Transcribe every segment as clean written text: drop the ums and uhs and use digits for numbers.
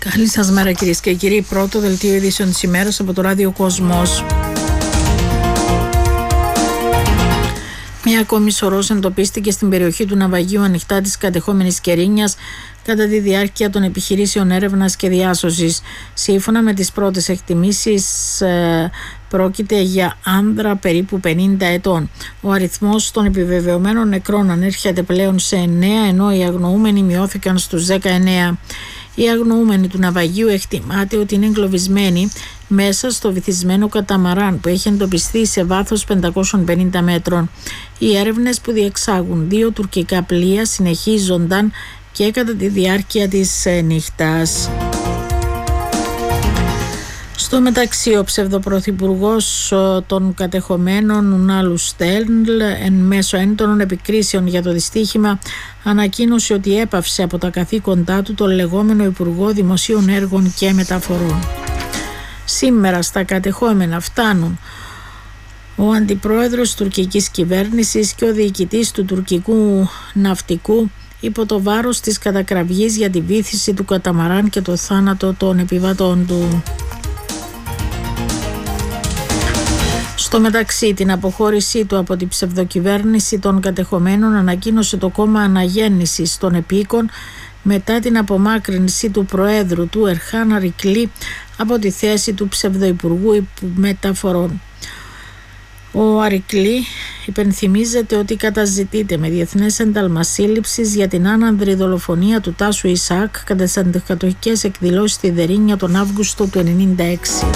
Καλή σας μέρα κυρίες και κύριοι. Πρώτο δελτίο ειδήσεων της ημέρας από το Ράδιο Κόσμος. Μια ακόμη σωρός εντοπίστηκε στην περιοχή του ναυαγίου ανοιχτά της κατεχόμενης Κερίνιας κατά τη διάρκεια των επιχειρήσεων έρευνας και διάσωσης. Σύμφωνα με τις πρώτες εκτιμήσεις, πρόκειται για άνδρα περίπου 50 ετών. Ο αριθμός των επιβεβαιωμένων νεκρών ανέρχεται πλέον σε 9, ενώ οι αγνοούμενοι μειώθηκαν στους 19. Οι αγνοούμενοι του ναυαγίου εκτιμάται ότι είναι εγκλωβισμένοι μέσα στο βυθισμένο καταμαράν που έχει εντοπιστεί σε βάθος 550 μέτρων. Οι έρευνες που διεξάγουν 2 τουρκικά πλοία συνεχίζονταν και κατά τη διάρκεια της νύχτας. Στο μεταξύ, ο ψευδοπρωθυπουργός των κατεχομένων Ουνάλου Στέλνλ, εν μέσω έντονων επικρίσεων για το δυστύχημα, ανακοίνωσε ότι έπαυσε από τα καθήκοντά του τον λεγόμενο Υπουργό Δημοσίων Έργων και Μεταφορών. Σήμερα στα κατεχόμενα φτάνουν ο αντιπρόεδρος της τουρκικής κυβέρνησης και ο διοικητής του τουρκικού ναυτικού υπό το βάρος της κατακραυγής για τη βύθιση του καταμαράν και το θάνατο των επιβατών του. Στο μεταξύ, την αποχώρησή του από την ψευδοκυβέρνηση των κατεχομένων ανακοίνωσε το κόμμα Αναγέννησης των Επίκων μετά την απομάκρυνση του Προέδρου του Ερχάν Αρικλή από τη θέση του ψευδοϊπουργού μεταφορών. Ο Αρικλή υπενθυμίζεται ότι καταζητείται με διεθνές ένταλμα σύλληψης για την άνανδρη δολοφονία του Τάσου Ισακ κατά τις αντικατοχικές εκδηλώσεις στη Δερίνια τον Αύγουστο του 1996.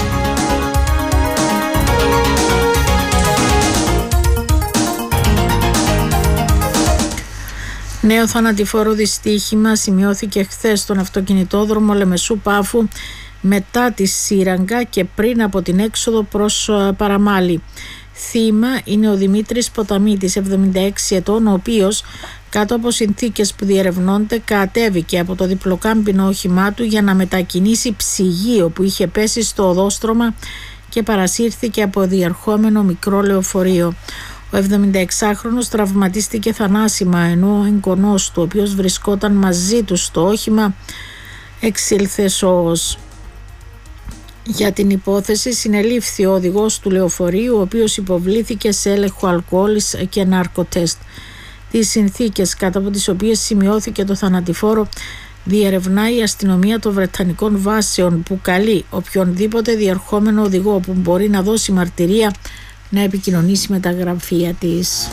Νέο θανατηφόρο δυστύχημα σημειώθηκε χθες στον αυτοκινητόδρομο Λεμεσού Πάφου μετά τη Σύραγγα και πριν από την έξοδο προς Παραμάλη. Θύμα είναι ο Δημήτρης Ποταμίτης, 76 ετών, ο οποίος κάτω από συνθήκες που διερευνώνται κατέβηκε από το διπλοκάμπινο όχημά του για να μετακινήσει ψυγείο που είχε πέσει στο οδόστρωμα και παρασύρθηκε από διερχόμενο μικρό λεωφορείο. Ο 76χρονος τραυματίστηκε θανάσιμα, ενώ ο εγγονός του, ο οποίος βρισκόταν μαζί του στο όχημα, εξήλθε σώος. Για την υπόθεση συνελήφθη ο οδηγός του λεωφορείου, ο οποίος υποβλήθηκε σε έλεγχο αλκοόλης και ναρκοτέστ. Τις συνθήκες κατά από τις οποίες σημειώθηκε το θανατηφόρο διερευνάει η αστυνομία των Βρετανικών βάσεων, που καλεί οποιονδήποτε διερχόμενο οδηγό που μπορεί να δώσει μαρτυρία να επικοινωνήσει με τα γραφεία της.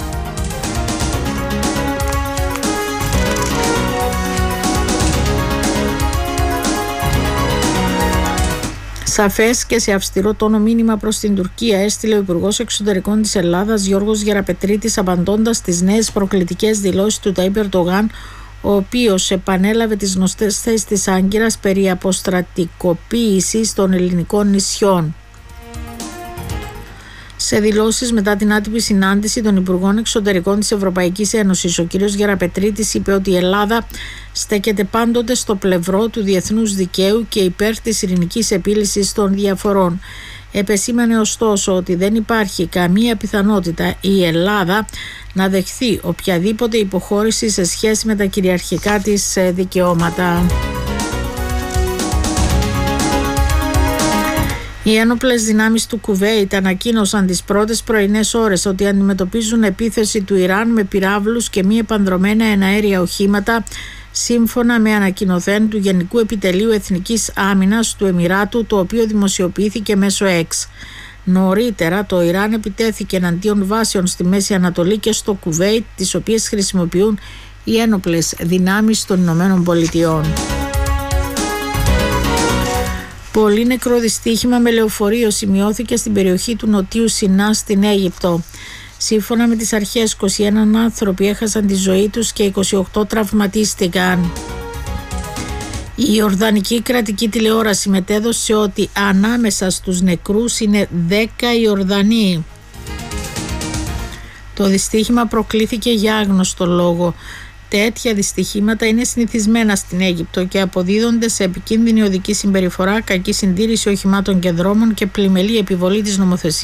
Σαφές και σε αυστηρό τόνο μήνυμα προς την Τουρκία έστειλε ο Υπουργός Εξωτερικών της Ελλάδας Γιώργος Γεραπετρίτης, απαντώντας στις νέες προκλητικές δηλώσεις του Ταΐπ Ερντογάν, ο οποίος επανέλαβε τις γνωστές θέσεις της Άγκυρας περί αποστρατικοποίησης των ελληνικών νησιών. Σε δηλώσεις μετά την άτυπη συνάντηση των Υπουργών Εξωτερικών της Ευρωπαϊκής Ένωσης, ο κ. Γεραπετρίτης είπε ότι η Ελλάδα στέκεται πάντοτε στο πλευρό του διεθνούς δικαίου και υπέρ της ειρηνικής επίλυσης των διαφορών. Επεσήμανε ωστόσο ότι δεν υπάρχει καμία πιθανότητα η Ελλάδα να δεχθεί οποιαδήποτε υποχώρηση σε σχέση με τα κυριαρχικά της δικαιώματα. Οι ένοπλες δυνάμεις του Κουβέιτ ανακοίνωσαν τις πρώτες πρωινές ώρες ότι αντιμετωπίζουν επίθεση του Ιράν με πυράβλους και μη επανδρομένα εναέρια οχήματα, σύμφωνα με ανακοινωθέν του Γενικού Επιτελείου Εθνικής Άμυνας του Εμιράτου, το οποίο δημοσιοποιήθηκε μέσω X. Νωρίτερα το Ιράν επιτέθηκε εναντίον βάσεων στη Μέση Ανατολή και στο Κουβέιτ, τις οποίες χρησιμοποιούν οι ένοπλες δυνάμεις των Ηνωμένων Πολιτειών. Πολύ νεκρό δυστύχημα με λεωφορείο σημειώθηκε στην περιοχή του Νοτίου Σινά στην Αίγυπτο. Σύμφωνα με τις αρχές, 21 άνθρωποι έχασαν τη ζωή τους και 28 τραυματίστηκαν. Η Ιορδανική κρατική τηλεόραση μετέδωσε ότι ανάμεσα στους νεκρούς είναι 10 Ιορδανοί. Το δυστύχημα προκλήθηκε για άγνωστο λόγο. Τέτοια δυστυχήματα είναι συνηθισμένα στην Αίγυπτο και αποδίδονται σε επικίνδυνη οδική συμπεριφορά, κακή συντήρηση οχημάτων και δρόμων και πλημελή επιβολή της νομοθεσίας